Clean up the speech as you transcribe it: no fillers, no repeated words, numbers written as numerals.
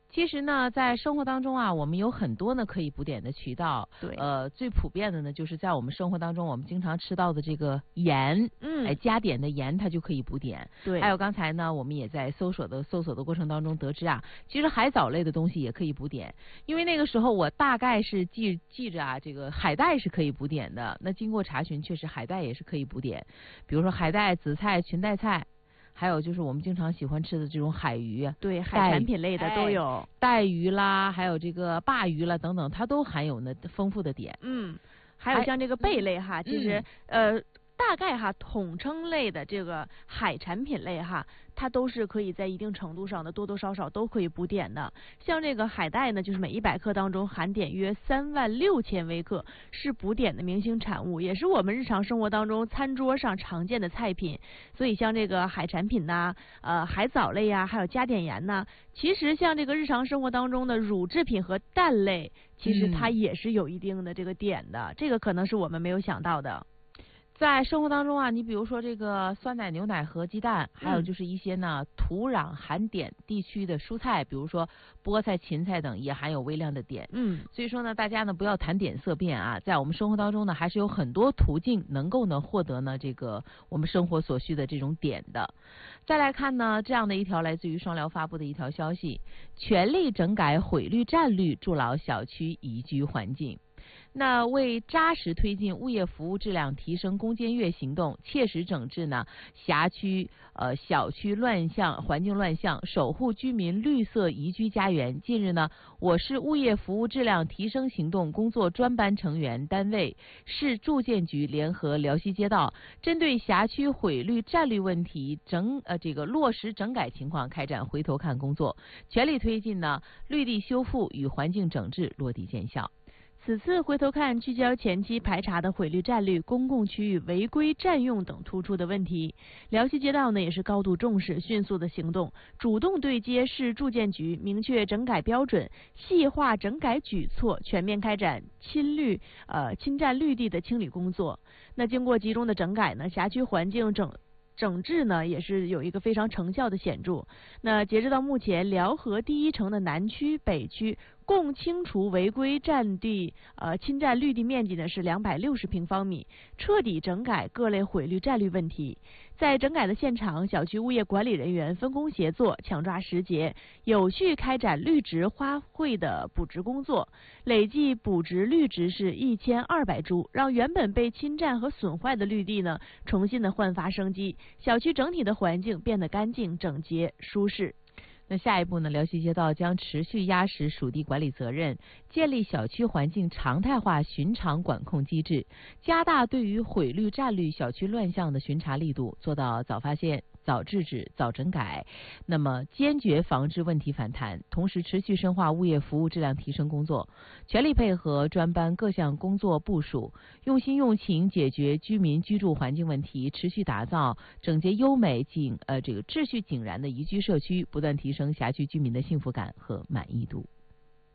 其实呢，在生活当中啊，我们有很多呢可以补碘的渠道。 对， 最普遍的呢，就是在我们生活当中，我们经常吃到的这个盐，加碘的盐，它就可以补碘。 对， 还有刚才呢，我们也在搜索的过程当中得知啊，其实海藻类的东西也可以补碘。因为那个时候我大概是记着啊，这个海带是可以补碘的。那经过查询，确实海带也是可以补碘。比如说海带、紫菜、裙带菜。还有就是我们经常喜欢吃的这种海鱼， 对，海产品类的都有， 带鱼啦，还有这个鲅鱼啦等等，它都含有呢丰富的碘。 还有像这个贝类哈，其实大概哈统称类的这个海产品类哈，它都是可以在一定程度上的多多少少都可以补碘的。像这个海带呢，就是每100克当中含碘约36000微克，是补碘的明星产物，也是我们日常生活当中餐桌上常见的菜品。所以像这个海产品呐，海藻类呀，还有加碘盐呐，其实像这个日常生活当中的乳制品和蛋类，其实它也是有一定的这个碘的，这个可能是我们没有想到的。 在生活当中啊，你比如说这个酸奶、牛奶和鸡蛋，还有就是一些呢土壤含碘地区的蔬菜，比如说菠菜、芹菜等，也含有微量的碘。所以说呢，大家呢不要谈碘色变啊，在我们生活当中呢，还是有很多途径能够呢获得呢这个我们生活所需的这种碘的。再来看呢，这样的一条来自于双疗发布的一条消息：全力整改毁绿占绿，筑牢小区宜居环境。那为扎实推进物业服务质量提升攻坚月行动，切实整治呢辖区小区环境乱象，守护居民绿色宜居家园。近日呢，我市物业服务质量提升行动工作专班成员单位市住建局联合辽西街道，针对辖区毁绿占绿问题落实整改情况开展回头看工作，全力推进呢绿地修复与环境整治落地见效。 此次回头看聚焦前期排查的毁绿占绿、公共区域违规占用等突出的问题。辽西街道呢也是高度重视，迅速的行动，主动对接市住建局，明确整改标准，细化整改举措，全面开展侵占绿地的清理工作。那经过集中的整改呢，辖区环境整治呢也是有一个非常成效的显著。那截止到目前，辽河第一城的南区、北区共清除违规侵占绿地面积呢是260平方米，彻底整改各类毁绿占绿问题。在整改的现场，小区物业管理人员分工协作，抢抓时节，有序开展绿植花卉的补植工作，累计补植绿植是1200株，让原本被侵占和损坏的绿地呢重新的焕发生机，小区整体的环境变得干净、整洁、舒适。 那下一步呢，辽西街道将持续压实属地管理责任，建立小区环境常态化巡场管控机制，加大对于毁绿占绿小区乱象的巡查力度，做到早发现、早制止、早整改，那么坚决防治问题反弹，同时持续深化物业服务质量提升工作，全力配合专班各项工作部署，用心用情解决居民居住环境问题，持续打造整洁优美、秩序井然的宜居社区，不断提升辖区居民的幸福感和满意度。